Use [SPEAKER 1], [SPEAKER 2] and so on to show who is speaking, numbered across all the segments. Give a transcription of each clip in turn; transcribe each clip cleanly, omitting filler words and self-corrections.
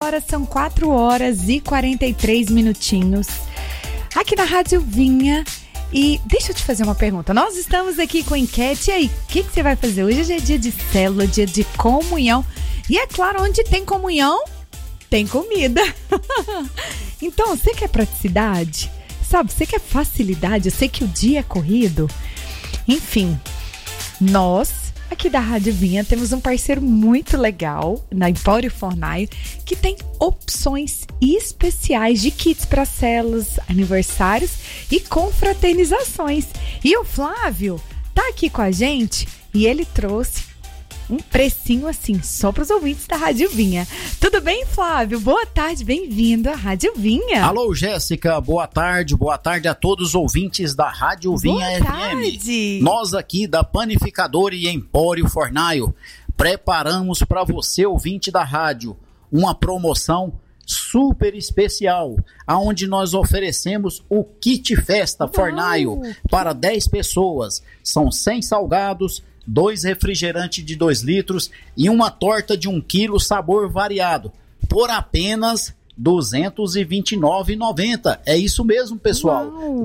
[SPEAKER 1] agora são 4h43. Aqui na Rádio Vinha. E deixa eu te fazer uma pergunta. Nós estamos aqui com a enquete. E aí, o que você vai fazer? Hoje é dia de célula, dia de comunhão. E é claro, onde tem comunhão, tem comida. Então, você quer praticidade? Sabe, você quer facilidade? Eu sei que o dia é corrido. Enfim, nós aqui da Rádio Vinha temos um parceiro muito legal na Empório Fornaio que tem opções especiais de kits para células, aniversários e confraternizações. E o Flávio tá aqui com a gente e ele trouxe um precinho assim, só para os ouvintes da Rádio Vinha. Tudo bem, Flávio? Boa tarde, bem-vindo à Rádio Vinha.
[SPEAKER 2] Alô, Jéssica, boa tarde a todos os ouvintes da Rádio Vinha FM. Nós aqui da Panificadora e Empório Fornaio preparamos para você, ouvinte da rádio, uma promoção super especial, aonde nós oferecemos o kit festa Fornaio para 10 pessoas. São 100 salgados, 2 refrigerantes de 2 litros e uma torta de 1 quilo, sabor variado, por apenas R$ 229,90. É isso mesmo, pessoal, R$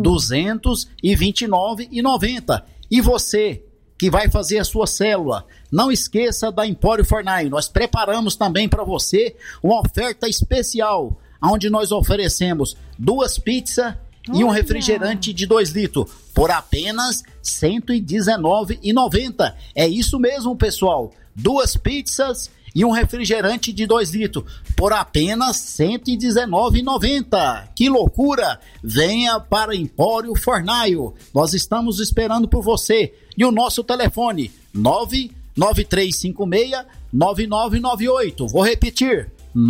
[SPEAKER 2] 229,90. E você que vai fazer a sua célula, não esqueça da Empório Fornaio. Nós preparamos também para você uma oferta especial, onde nós oferecemos 2 pizzas e um refrigerante de 2 litros por apenas R$ 119,90. É isso mesmo, pessoal. 2 pizzas e um refrigerante de 2 litros por apenas R$ 119,90. Que loucura! Venha para Empório Fornaio. Nós estamos esperando por você. E o nosso telefone 99356-9998. Vou repetir,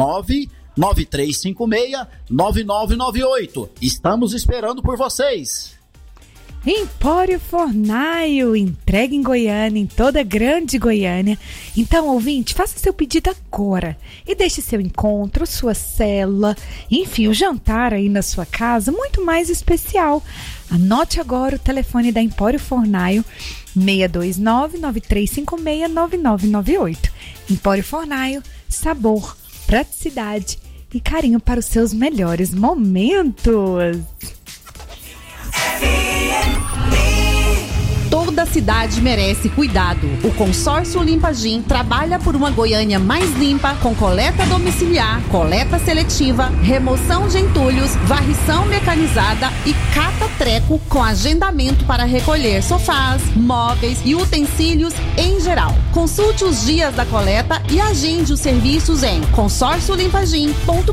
[SPEAKER 2] 99356-9998. Estamos esperando por vocês.
[SPEAKER 1] Empório Fornaio, entrega em Goiânia, em toda a grande Goiânia. Então, ouvinte, faça seu pedido agora e deixe seu encontro, sua célula, enfim, o jantar aí na sua casa muito mais especial. Anote agora o telefone da Empório Fornaio, 629-9356-9998. Empório Fornaio, sabor, praticidade e carinho para os seus melhores momentos.
[SPEAKER 3] Toda cidade merece cuidado. O Consórcio Limpa Gin trabalha por uma Goiânia mais limpa, com coleta domiciliar, coleta seletiva, remoção de entulhos, varrição mecanizada e cata-treco com agendamento para recolher sofás, móveis e utensílios em geral. Consulte os dias da coleta e agende os serviços em consórciolimpagin.com.br.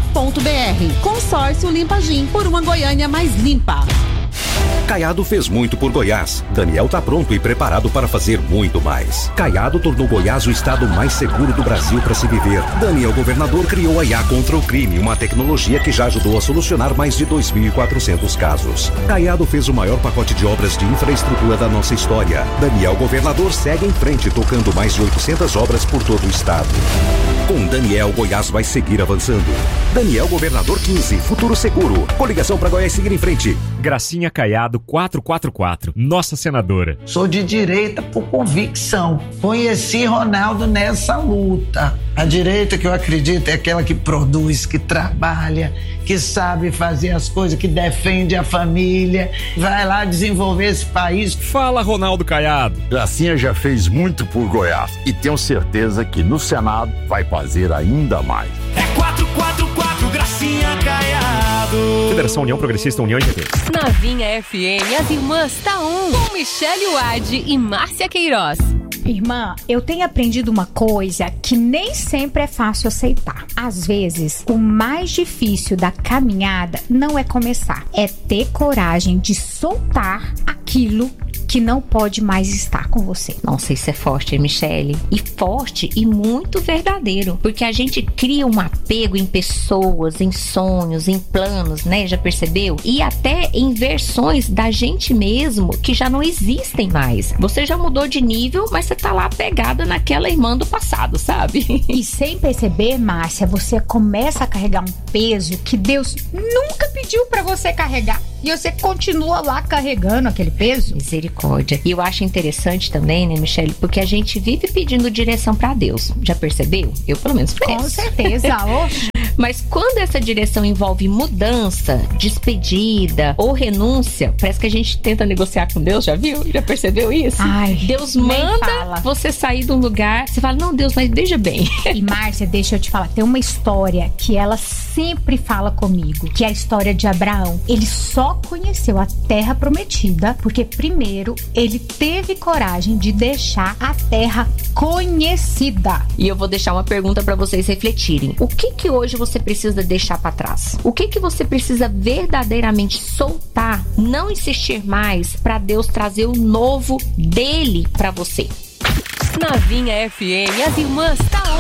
[SPEAKER 3] Consórcio Limpa Gin, por uma Goiânia mais limpa.
[SPEAKER 4] Caiado fez muito por Goiás. Daniel tá pronto e preparado para fazer muito mais. Caiado tornou Goiás o estado mais seguro do Brasil para se viver. Daniel Governador criou a IA contra o crime, uma tecnologia que já ajudou a solucionar mais de 2.400 casos. Caiado fez o maior pacote de obras de infraestrutura da nossa história. Daniel Governador segue em frente, tocando mais de 800 obras por todo o estado. Com Daniel, Goiás vai seguir avançando. Daniel Governador 15, futuro seguro. Coligação para Goiás seguir em frente.
[SPEAKER 5] Gracinha Caiado 444, nossa senadora.
[SPEAKER 6] Sou de direita por convicção. Conheci Ronaldo nessa luta. A direita que eu acredito é aquela que produz, que trabalha, que sabe fazer as coisas, que defende a família, vai lá desenvolver esse país.
[SPEAKER 5] Fala, Ronaldo Caiado.
[SPEAKER 7] Gracinha já fez muito por Goiás e tenho certeza que no Senado vai fazer ainda mais.
[SPEAKER 8] É 444 Gracinha Caiado.
[SPEAKER 5] Federação União Progressista União e PT.
[SPEAKER 9] Na Vinha FM, as irmãs tá com Michele Wade e Márcia Queiroz.
[SPEAKER 10] Irmã, eu tenho aprendido uma coisa que nem sempre é fácil aceitar. Às vezes, o mais difícil da caminhada não é começar, é ter coragem de soltar aquilo que não pode mais estar com você.
[SPEAKER 11] Nossa, isso é forte, Michele. E forte e muito verdadeiro. Porque a gente cria um apego em pessoas, em sonhos, em planos, né? Já percebeu? E até em versões da gente mesmo que já não existem mais. Você já mudou de nível, mas você tá lá pegada naquela irmã do passado, sabe?
[SPEAKER 10] E sem perceber, Márcia, você começa a carregar um peso que Deus nunca pediu pra você carregar. E você continua lá carregando aquele peso.
[SPEAKER 11] Misericórdia. E eu acho interessante também, né, Michele? Porque a gente vive pedindo direção pra Deus. Já percebeu? Eu, pelo menos, penso.
[SPEAKER 10] Com certeza.
[SPEAKER 11] Mas quando essa direção envolve mudança, despedida ou renúncia, parece que a gente tenta negociar com Deus, já viu? Já percebeu isso?
[SPEAKER 10] Ai,
[SPEAKER 11] Deus manda você sair de um lugar, você fala, não, Deus, mas veja bem.
[SPEAKER 10] E Márcia, deixa eu te falar, tem uma história que ela sempre fala comigo, que é a história de Abraão. Ele só conheceu a terra prometida porque primeiro ele teve coragem de deixar a terra conhecida.
[SPEAKER 11] E eu vou deixar uma pergunta para vocês refletirem. O que hoje você precisa deixar para trás? O que você precisa verdadeiramente soltar, não insistir mais, para Deus trazer o novo dele para você?
[SPEAKER 9] Na Vinha FM, as irmãs tá